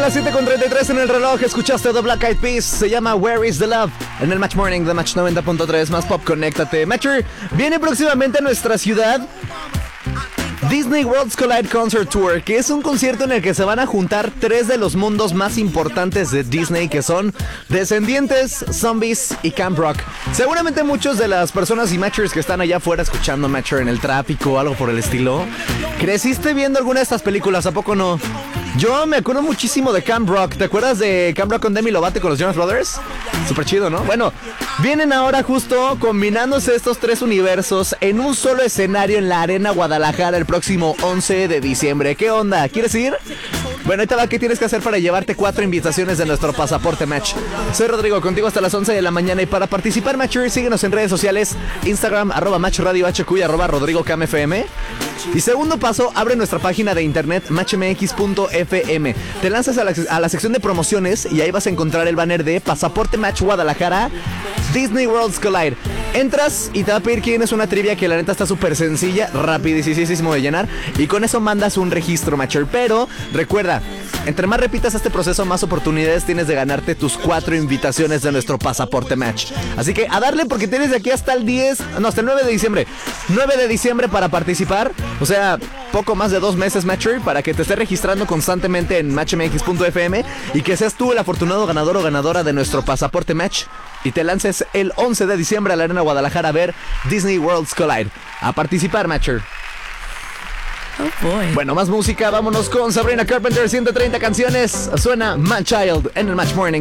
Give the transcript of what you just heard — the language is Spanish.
las 7:33 en el reloj. Escuchaste The Black Eyed Peas. Se llama Where is the Love en el Match Morning de Match 90.3. Más pop, conéctate. Matcher, viene próximamente a nuestra ciudad Disney Worlds Collide Concert Tour, que es un concierto en el que se van a juntar tres de los mundos más importantes de Disney, que son Descendientes, Zombies y Camp Rock. Seguramente muchos de las personas y Matchers que están allá afuera escuchando Matcher en el tráfico o algo por el estilo, creciste viendo alguna de estas películas, ¿a poco no? Yo me acuerdo muchísimo de Camp Rock. ¿Te acuerdas de Camp Rock con Demi Lovato con los Jonas Brothers? Súper chido, ¿no? Bueno, vienen ahora justo combinándose estos tres universos en un solo escenario en la Arena Guadalajara el próximo 11 de diciembre. ¿Qué onda? ¿Quieres ir? Bueno, ahí te va, ¿qué tienes que hacer para llevarte 4 invitaciones de nuestro pasaporte Match? Soy Rodrigo, contigo hasta las 11 de la mañana. Y para participar, Matcher, síguenos en redes sociales: Instagram, @MatchRadioHQ y @RodrigoCamFM. Y segundo paso, abre nuestra página de internet matchmx.fm. Te lanzas a la sección de promociones y ahí vas a encontrar el banner de Pasaporte Match Guadalajara Disney Worlds Collide. Entras y te va a pedir que tienes una trivia que la neta está súper sencilla, rapidísimo de llenar, y con eso mandas un registro, Matcher. Pero recuerda, entre más repitas este proceso, más oportunidades tienes de ganarte tus 4 invitaciones de nuestro Pasaporte Match. Así que a darle, porque tienes de aquí hasta el 9 de diciembre. 9 de diciembre para participar. O sea, poco más de 2 meses, Matcher, para que te estés registrando constantemente en matchmx.fm y que seas tú el afortunado ganador o ganadora de nuestro Pasaporte Match y te lances el 11 de diciembre a la Arena Guadalajara a ver Disney Worlds Collide. A participar, Matcher. Oh boy. Bueno, más música, vámonos con Sabrina Carpenter, 130 canciones. Suena Man Child en el Match Morning.